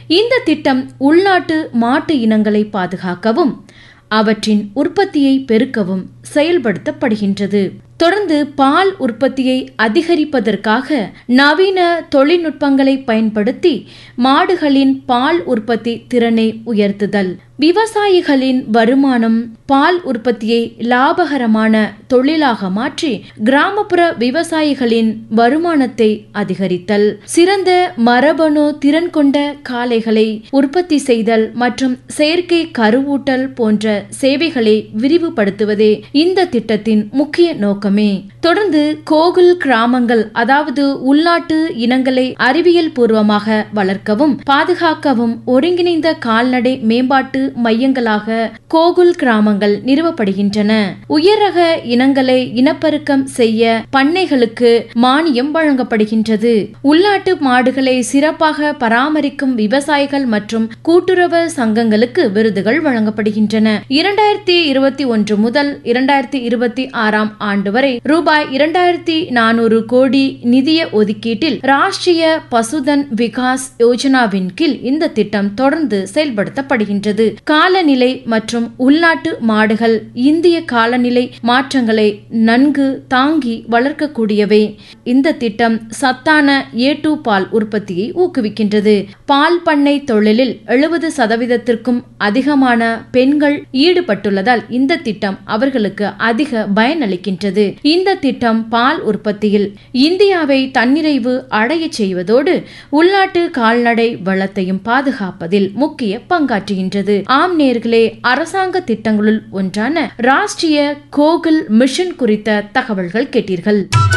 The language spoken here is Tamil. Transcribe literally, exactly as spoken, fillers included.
இந்த திட்டம் உள்நாட்டு மாட்டு இனங்களை பாதுகாக்கவும் அவற்றின் உற்பத்தியை பெருக்கவும் செயல்படுத்தப்படுகின்றது. தொடர்ந்து பால் உற்பத்தியை அதிகரிப்பதற்காக நவீன தொழில்நுட்பங்களை பயன்படுத்தி மாடுகளின் பால் உற்பத்தி திறனை உயர்த்துதல், விவசாயிகளின் வருமானம், பால் உற்பத்தியை லாபகரமான தொழிலாக மாற்றி கிராமப்புற விவசாயிகளின் வருமானத்தை அதிகரித்தல், சிறந்த மரபணு திறன் கொண்ட காளைகளை உற்பத்தி செய்தல் மற்றும் செயற்கை கருவூட்டல் போன்ற சேவைகளை விரிவுபடுத்துவதே இந்த திட்டத்தின் முக்கிய நோக்கம். தொடர்ந்து கோகுல் கிராமங்கள், அதாவது உள்நாட்டு இனங்களை அறிவியல் பூர்வமாக வளர்க்கவும் பாதுகாக்கவும் ஒருங்கிணைந்த கால்நடை மேம்பாட்டு மையங்களாக கோகுல் கிராமங்கள் நிறுவப்படுகின்றன. உயர்ரக இனங்களை இனப்பெருக்கம் செய்ய பண்ணைகளுக்கு மானியம் வழங்கப்படுகின்றது. உள்நாட்டு மாடுகளை சிறப்பாக பராமரிக்கும் விவசாயிகள் மற்றும் கூட்டுறவு சங்கங்களுக்கு விருதுகள் வழங்கப்படுகின்றன. இரண்டாயிரத்தி இருபத்தி ஒன்று முதல் இரண்டாயிரத்தி இருபத்தி ஆறாம் ஆண்டு வரை ரூபாய் இரண்டாயிரத்தி நானூறு கோடி நிதிய ஒதுக்கீட்டில் ராஷ்டிரிய பசுதன் விகாஸ் யோஜனாவின் கீழ் இந்த திட்டம் தொடர்ந்து செயல்படுத்தப்படுகின்றது. காலநிலை மற்றும் உள்நாட்டு மாடுகள் இந்திய காலநிலை மாற்றங்களை நன்கு தாங்கி வளர்க்கக்கூடியவை. இந்த திட்டம் சத்தான ஏ டூ பால் உற்பத்தியை ஊக்குவிக்கின்றது. பால் பண்ணை தொழிலில் எழுபது சதவீதத்திற்கும் அதிகமான பெண்கள் ஈடுபட்டுள்ளதால் இந்த திட்டம் அவர்களுக்கு அதிக பயனளிக்கின்றது. இந்த திட்டம் பால் உற்பத்தியில் இந்தியாவை தன்னிறைவு அடைய செய்வதோடு உள்நாட்டு கால்நடை வளத்தையும் பாதுகாப்பதில் முக்கிய பங்காற்றுகின்றது. ஆம் நேயர்களே, அரசாங்க திட்டங்களுள் ஒன்றான ராஷ்டிரிய கோகுல் மிஷன் குறித்த தகவல்கள் கேட்டீர்கள்.